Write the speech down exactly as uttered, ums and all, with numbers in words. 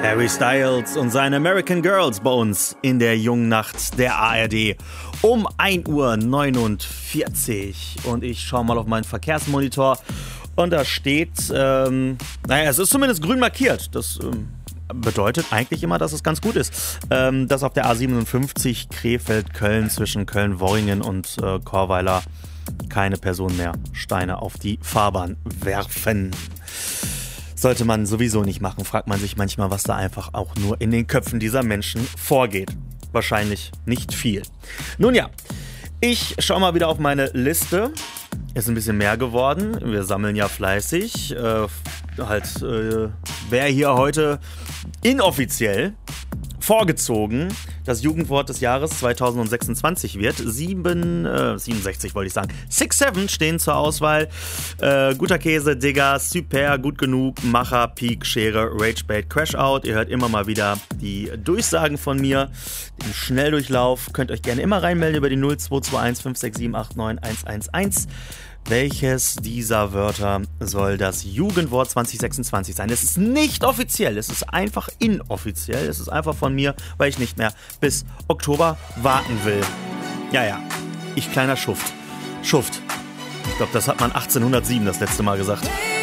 Harry Styles und seine American Girls bei uns in der jungen Nacht der A R D um ein Uhr neunundvierzig. Und ich schaue mal auf meinen Verkehrsmonitor und da steht, ähm, naja, es ist zumindest grün markiert. Das ähm, bedeutet eigentlich immer, dass es ganz gut ist. Ähm, dass auf der A siebenundfünfzig Krefeld-Köln zwischen Köln-Worringen und äh, Chorweiler keine Person mehr Steine auf die Fahrbahn werfen. Sollte man sowieso nicht machen, fragt man sich manchmal, was da einfach auch nur in den Köpfen dieser Menschen vorgeht. Wahrscheinlich nicht viel. Nun ja, ich schaue mal wieder auf meine Liste. Ist ein bisschen mehr geworden. Wir sammeln ja fleißig. Äh, halt, äh, wer hier heute inoffiziell vorgezogen das Jugendwort des Jahres zweitausendsechsundzwanzig wird. Sieben, äh, siebenundsechzig wollte ich sagen. Six, Seven stehen zur Auswahl. Äh, guter Käse, Digger, Super, Gut genug, Macher, Peak, Schere, Ragebait, Crashout. Ihr hört immer mal wieder die Durchsagen von mir. Im Schnelldurchlauf könnt euch gerne immer reinmelden über die null zwei zwei eins fünf sechs sieben acht neun eins eins eins. Welches dieser Wörter soll das Jugendwort zwanzig sechsundzwanzig sein? Es ist nicht offiziell, es ist einfach inoffiziell. Es ist einfach von mir, weil ich nicht mehr bis Oktober warten will. Ja, ja, ich kleiner Schuft. Schuft. Ich glaube, das hat man achtzehnhundertsieben das letzte Mal gesagt.